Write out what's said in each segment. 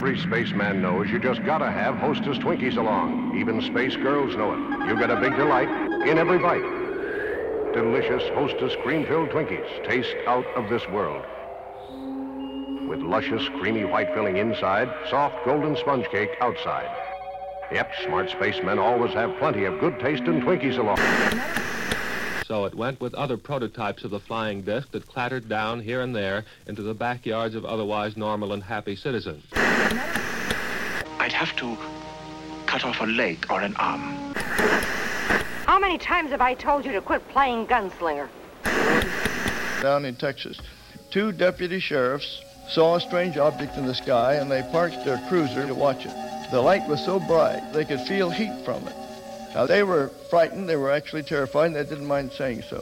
Every spaceman knows you just gotta have Hostess Twinkies along. Even space girls know it. You get a big delight in every bite. Delicious Hostess cream-filled Twinkies taste out of this world. With luscious, creamy white filling inside, soft golden sponge cake outside. Yep, smart spacemen always have plenty of good tasting Twinkies along. So it went with other prototypes of the flying disc that clattered down here and there into the backyards of otherwise normal and happy citizens. I'd have to cut off a leg or an arm. How many times have I told you to quit playing gunslinger? Down in Texas, 2 deputy sheriffs saw a strange object in the sky, and they parked their cruiser to watch it. The light was so bright, they could feel heat from it. Now, they were frightened, they were actually terrified, and they didn't mind saying so.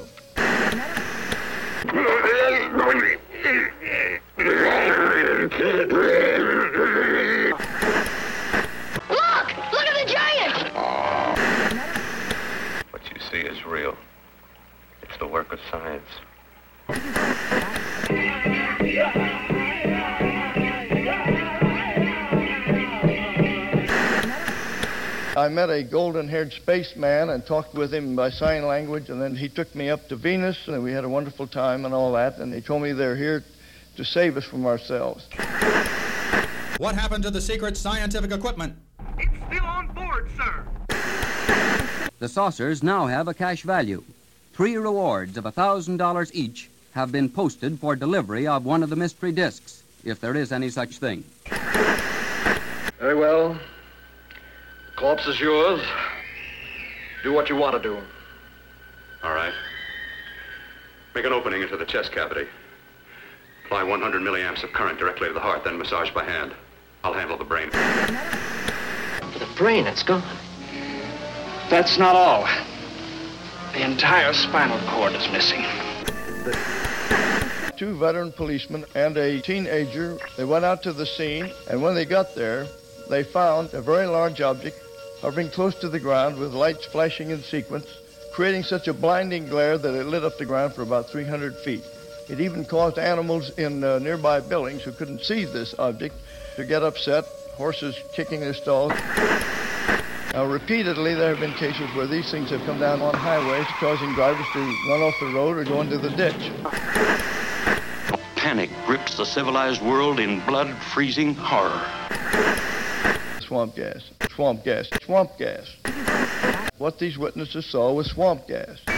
Look at the giant! What you see is real. It's the work of science. I met a golden-haired spaceman and talked with him by sign language, and then he took me up to Venus, and we had a wonderful time and all that, and he told me they're here to save us from ourselves. What happened to the secret scientific equipment? It's still on board, sir. The saucers now have a cash value. 3 rewards of $1,000 each have been posted for delivery of one of the mystery discs, if there is any such thing. Very well. Corpse is yours. Do what you want to do. All right. Make an opening into the chest cavity. Apply 100 milliamps of current directly to the heart, then massage by hand. I'll handle the brain. The brain, it's gone. That's not all. The entire spinal cord is missing. 2 veteran policemen and a teenager, they went out to the scene, and when they got there, they found a very large object hovering close to the ground with lights flashing in sequence, creating such a blinding glare that it lit up the ground for about 300 feet. It even caused animals in nearby buildings who couldn't see this object to get upset, horses kicking their stalls. Now, repeatedly, there have been cases where these things have come down on highways, causing drivers to run off the road or go into the ditch. Panic grips the civilized world in blood-freezing horror. Swamp gas, swamp gas, swamp gas. What these witnesses saw was swamp gas.